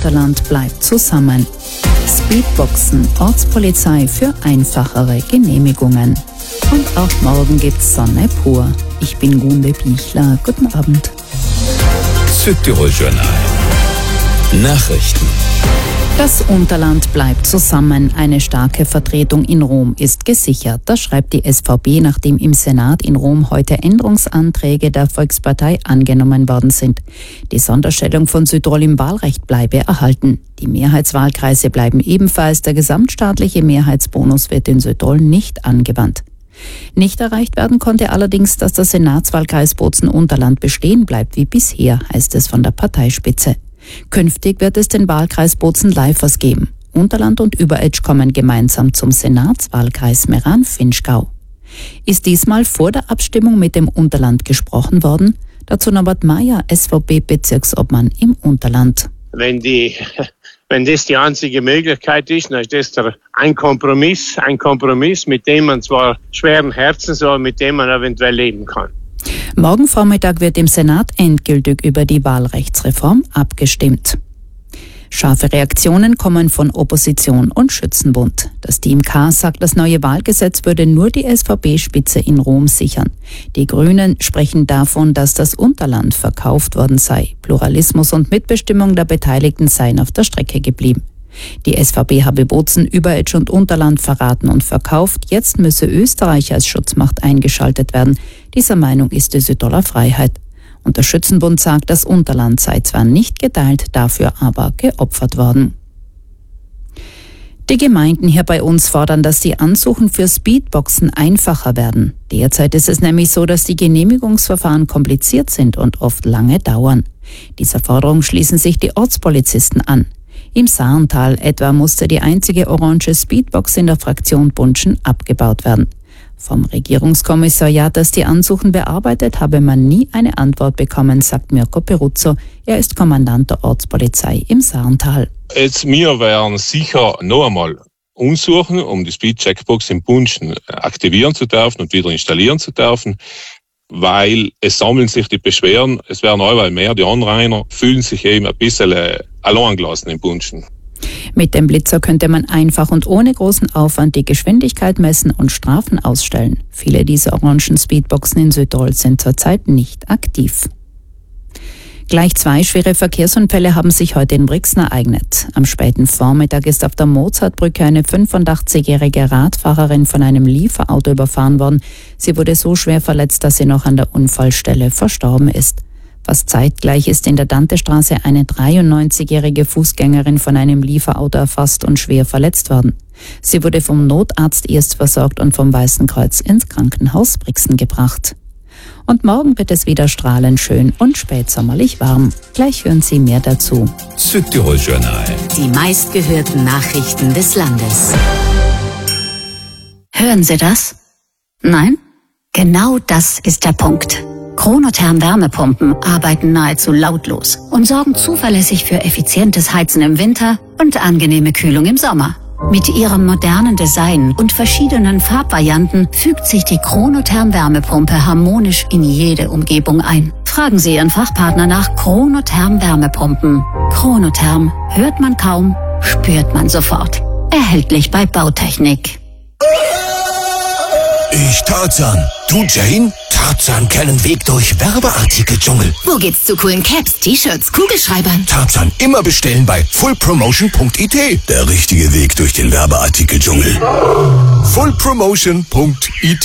Unterland bleibt zusammen. Speedboxen, Ortspolizei für einfachere Genehmigungen. Und auch morgen gibt's Sonne pur. Ich bin Gunde Bichler. Guten Abend. Südtirol Journal. Nachrichten. Das Unterland bleibt zusammen. Eine starke Vertretung in Rom ist gesichert. Das schreibt die SVP, nachdem im Senat in Rom heute Änderungsanträge der Volkspartei angenommen worden sind. Die Sonderstellung von Südtirol im Wahlrecht bleibe erhalten. Die Mehrheitswahlkreise bleiben ebenfalls. Der gesamtstaatliche Mehrheitsbonus wird in Südtirol nicht angewandt. Nicht erreicht werden konnte allerdings, dass der Senatswahlkreis Bozen-Unterland bestehen bleibt wie bisher, heißt es von der Parteispitze. Künftig wird es den Wahlkreis Bozen-Leifers geben. Unterland und Überetsch kommen gemeinsam zum Senatswahlkreis Meran-Vinschgau. Ist diesmal vor der Abstimmung mit dem Unterland gesprochen worden? Dazu Norbert Mayer, SVP-Bezirksobmann im Unterland. Wenn das die einzige Möglichkeit ist, dann ist das ein Kompromiss, mit dem man zwar schweren Herzens, aber mit dem man eventuell leben kann. Morgen Vormittag wird im Senat endgültig über die Wahlrechtsreform abgestimmt. Scharfe Reaktionen kommen von Opposition und Schützenbund. Das Team K sagt, das neue Wahlgesetz würde nur die SVP-Spitze in Rom sichern. Die Grünen sprechen davon, dass das Unterland verkauft worden sei. Pluralismus und Mitbestimmung der Beteiligten seien auf der Strecke geblieben. Die SVP habe Bozen, Überetsch und Unterland verraten und verkauft. Jetzt müsse Österreich als Schutzmacht eingeschaltet werden. Dieser Meinung ist die Südtiroler Freiheit. Und der Schützenbund sagt, das Unterland sei zwar nicht geteilt, dafür aber geopfert worden. Die Gemeinden hier bei uns fordern, dass die Ansuchen für Speedboxen einfacher werden. Derzeit ist es nämlich so, dass die Genehmigungsverfahren kompliziert sind und oft lange dauern. Dieser Forderung schließen sich die Ortspolizisten an. Im Saarntal etwa musste die einzige orange Speedbox in der Fraktion Bunschen abgebaut werden. Vom Regierungskommissariat, das die Ansuchen bearbeitet, habe man nie eine Antwort bekommen, sagt Mirko Peruzzo. Er ist Kommandant der Ortspolizei im Saarntal. Wir werden sicher noch einmal umsuchen, um die Speed-Checkbox in Bunschen aktivieren zu dürfen und wieder installieren zu dürfen, weil es sammeln sich die Beschwerden, es werden allweil mehr, die Anrainer fühlen sich eben ein bisschen allein gelassen in Bunschen. Mit dem Blitzer könnte man einfach und ohne großen Aufwand die Geschwindigkeit messen und Strafen ausstellen. Viele dieser orangen Speedboxen in Südtirol sind zurzeit nicht aktiv. Gleich 2 schwere Verkehrsunfälle haben sich heute in Brixen ereignet. Am späten Vormittag ist auf der Mozartbrücke eine 85-jährige Radfahrerin von einem Lieferauto überfahren worden. Sie wurde so schwer verletzt, dass sie noch an der Unfallstelle verstorben ist. Fast zeitgleich ist in der Dantestraße eine 93-jährige Fußgängerin von einem Lieferauto erfasst und schwer verletzt worden. Sie wurde vom Notarzt erst versorgt und vom Weißen Kreuz ins Krankenhaus Brixen gebracht. Und morgen wird es wieder strahlend schön und spätsommerlich warm. Gleich hören Sie mehr dazu. Südtirol Journal. Die meistgehörten Nachrichten des Landes. Hören Sie das? Nein? Genau das ist der Punkt. Chronotherm Wärmepumpen arbeiten nahezu lautlos und sorgen zuverlässig für effizientes Heizen im Winter und angenehme Kühlung im Sommer. Mit ihrem modernen Design und verschiedenen Farbvarianten fügt sich die Chronotherm Wärmepumpe harmonisch in jede Umgebung ein. Fragen Sie Ihren Fachpartner nach Chronotherm Wärmepumpen. Chronotherm hört man kaum, spürt man sofort. Erhältlich bei Bautechnik. Ich Tarzan. Du Jane? Tarzan kennen Weg durch Werbeartikel-Dschungel. Wo geht's zu coolen Caps, T-Shirts, Kugelschreibern? Tarzan immer bestellen bei fullpromotion.it. Der richtige Weg durch den Werbeartikel-Dschungel. fullpromotion.it